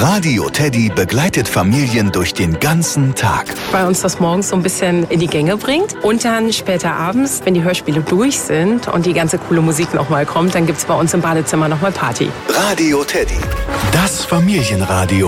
Radio Teddy begleitet Familien durch den ganzen Tag. Weil uns das morgens so ein bisschen in die Gänge bringt. Und dann später abends, wenn die Hörspiele durch sind und die ganze coole Musik nochmal kommt, dann gibt's bei uns im Badezimmer nochmal Party. Radio Teddy, das Familienradio.